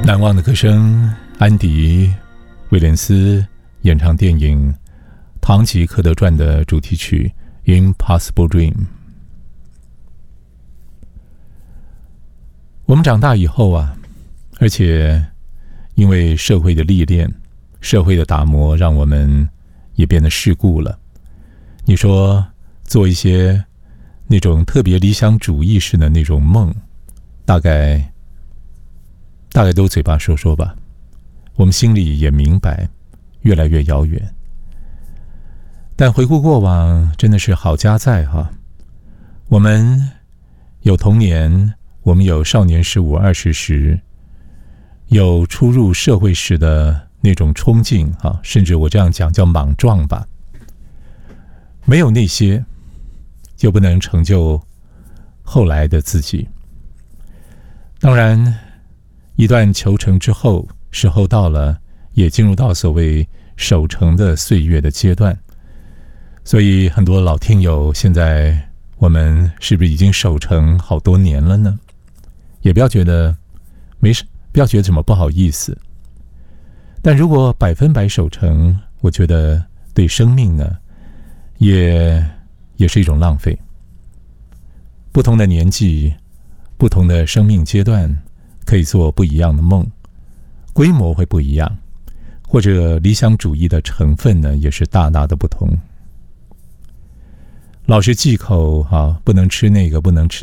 难忘的歌声，安迪·威廉斯演唱电影《堂吉诃德传》的主题曲《Impossible Dream》。我们长大以后啊，而且因为社会的历练、社会的打磨，让我们也变得世故了。你说做一些那种特别理想主义式的那种梦，大概都嘴巴说说吧，我们心里也明白，越来越遥远。但回顾过往，真的是好家在哈。我们有童年，我们有少年15、20时，有初入社会时的那种冲劲哈，甚至我这样讲叫莽撞吧。没有那些，就不能成就后来的自己。当然，一段求成之后，时候到了，也进入到所谓守成的岁月的阶段。所以很多老听友，现在我们是不是已经守成好多年了呢？也不要觉得没事，不要觉得什么不好意思。但如果100%守成，我觉得对生命呢，也是一种浪费。不同的年纪，不同的生命阶段，可以做不一样的梦，规模会不一样，或者理想主义的成分呢，也是大大的不同。老是忌口不能吃那个，不能吃